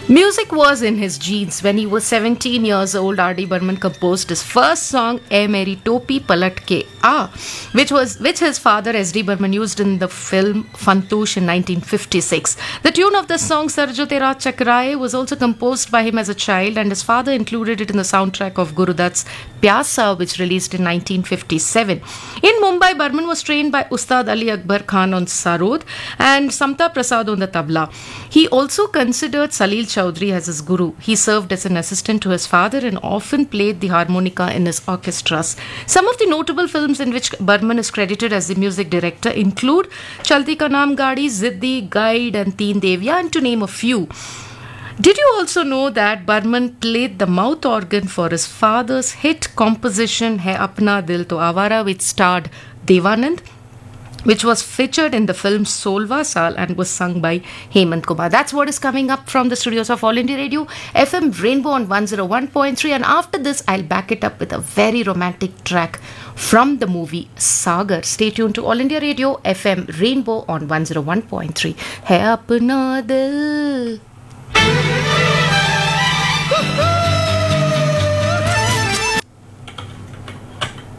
Music was in his genes. When he was 17 years old, R.D. Burman composed his first song, "Ae Meri Topi Palat Ke Aa," which his father S.D. Burman used in the film Fantoosh in 1956. The tune of the song "Sarjo Tera Chakraye" was also composed by him as a child, and his father included it in the soundtrack of Guru Dutt's Pyasa, which released in 1957. In Mumbai, Burman was trained by Ustad Ali Akbar Khan on sarod and Samta Prasad on the tabla. He also considered Salil Chaudhary as his guru. He served as an assistant to his father and often played the harmonica in his orchestras. Some of the notable films in which Burman is credited as the music director include Chalti Ka Naam Gaadi, Ziddi, Guide and Teen Devya, and to name a few. Did you also know that Burman played the mouth organ for his father's hit composition Hai Apna Dil To Awara, which starred Devanand, which was featured in the film Solva Saal and was sung by Hemant Kumar. That's what is coming up from the studios of All India Radio, FM Rainbow on 101.3. And after this, I'll back it up with a very romantic track from the movie Sagar. Stay tuned to All India Radio, FM Rainbow on 101.3. Hai apna dil